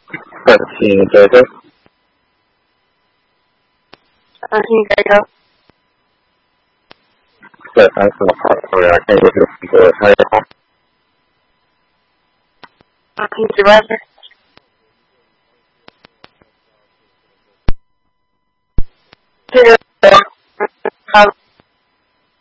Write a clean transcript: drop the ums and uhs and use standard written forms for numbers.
请这个请加油。 对，30号，我看就是这个318。 请值班。